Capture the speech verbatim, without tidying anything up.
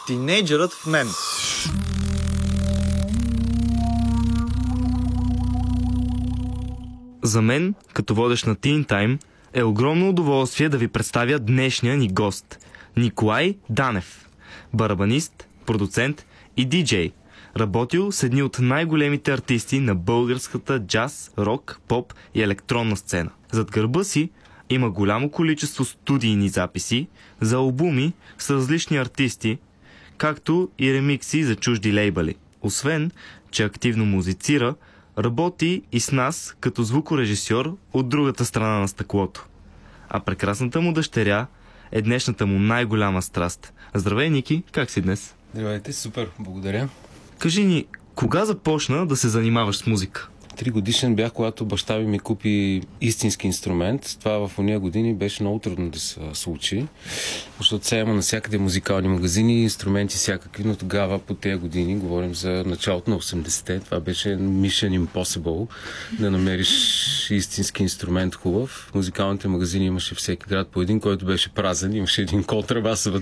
Тинейджърът в мен. За мен, като водещ на Teen Time, е огромно удоволствие да ви представя днешния ни гост – Николай Данев. Барабанист, продуцент и диджей. Работил с едни от най-големите артисти на българската джаз, рок, поп и електронна сцена. Зад гърба си има голямо количество студийни записи за албуми с различни артисти, както и ремикси за чужди лейбъли. Освен, че активно музицира, работи и с нас като звукорежисьор от другата страна на стъклото. А прекрасната му дъщеря е днешната му най-голяма страст. Здравей, Ники, как си днес? Здравейте, супер, благодаря. Кажи ни, кога започна да се занимаваш с музика? Три годишен бях, когато баща ми ми купи истински инструмент. Това в ония години беше много трудно да се случи, защото сега има навсякъде музикални магазини, инструменти всякакви, но тогава по тези години, говорим за началото на осемдесетте, това беше Mission Impossible да намериш истински инструмент хубав. В музикалните магазини имаше всеки град по един, който беше празен, имаше един контрабасова